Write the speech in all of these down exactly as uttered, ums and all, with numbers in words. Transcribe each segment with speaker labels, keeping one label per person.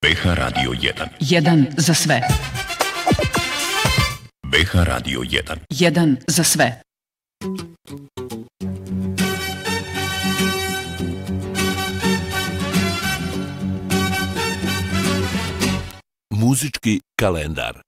Speaker 1: B H Radio jedan.
Speaker 2: Jedan za sve.
Speaker 1: B H Radio jedan.
Speaker 2: Jedan za sve.
Speaker 3: Muzički kalendar.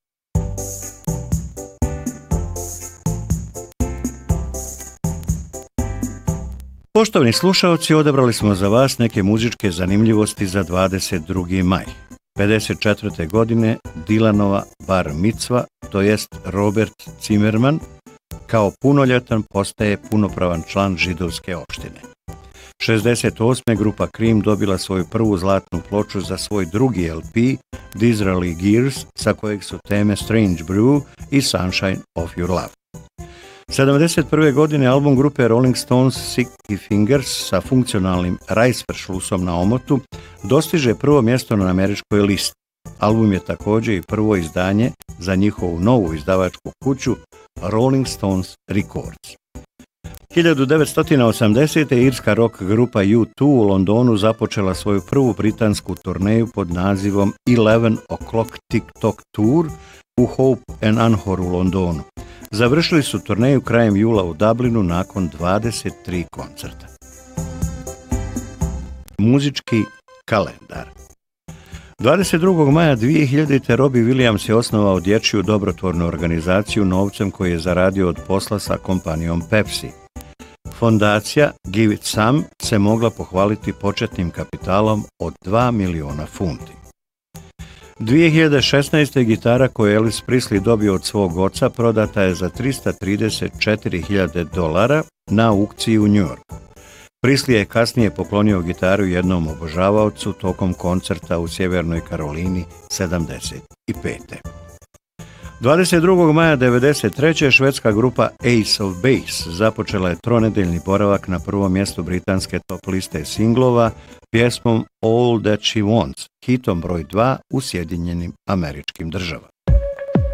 Speaker 4: Poštovani slušaoci, odabrali smo za vas neke muzičke zanimljivosti za dvadeset drugi maj. pedeset četvrte godine Dylanova bar micva, to jest Robert Zimmerman, kao punoljetan postaje punopravan član židovske opštine. šezdeset osme grupa Cream dobila svoju prvu zlatnu ploču za svoj drugi L P Disraeli Gears, sa kojeg su teme Strange Brew i Sunshine of Your Love. sedamdeset prve godine album grupe Rolling Stones Sticky Fingers sa funkcionalnim Reißverschlussom na omotu dostiže prvo mjesto na američkoj listi. Album je također i prvo izdanje za njihovu novu izdavačku kuću Rolling Stones Records. hiljadu devetsto osamdesete. irska rock grupa U dva u Londonu započela svoju prvu britansku turneju pod nazivom Eleven O'Clock TikTok Tour u Hope and Anhor u Londonu. Završili su turneju krajem jula u Dublinu nakon dvadeset tri koncerta. Muzički kalendar. dvadeset drugog maja dvije hiljadite. Robbie Williams je osnovao dječju dobrotvornu organizaciju novcem koji je zaradio od posla sa kompanijom Pepsi. Fondacija Give It Some se mogla pohvaliti početnim kapitalom od dva miliona funti. dvije hiljade šesnaeste. gitara koju Elvis Presley dobio od svog oca prodata je za trista trideset četiri hiljade dolara na aukciji u New Yorku. Presley je kasnije poklonio gitaru jednom obožavaocu tokom koncerta u Sjevernoj Karolini sedamdeset pete. dvadeset drugog maja devedeset treće. švedska grupa Ace of Base započela je tronedeljni boravak na prvom mjestu britanske top liste singlova pjesmom All That She Wants, hitom broj dva u Sjedinjenim Američkim Državama.